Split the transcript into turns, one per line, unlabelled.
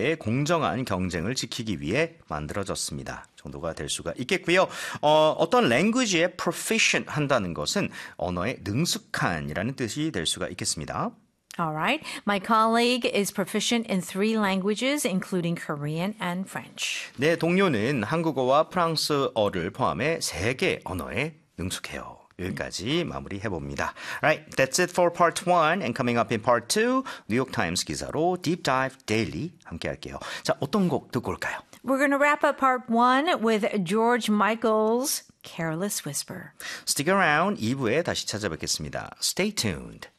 사회의 공정한 경쟁을 지키기 위해 만들어졌습니다. 정도가 될 수가 있겠고요. 어떤 language에 proficient 한다는 것은 언어에 능숙한이라는 뜻이 될 수가 있겠습니다.
All right. My colleague is proficient in 3 languages, including Korean and French.
내 동료는 한국어와 프랑스어를 포함해 3개 언어에 능숙해요. 여기까지 마무리해봅니다. Alright, that's it for part 1. And coming up in part 2, 뉴욕 타임스 기사로 Deep Dive Daily 함께 할게요. 자, 어떤 곡 듣고 올까요?
We're going to wrap up part 1 with George Michael's Careless Whisper.
Stick around. 2부에 다시 찾아뵙겠습니다. Stay tuned.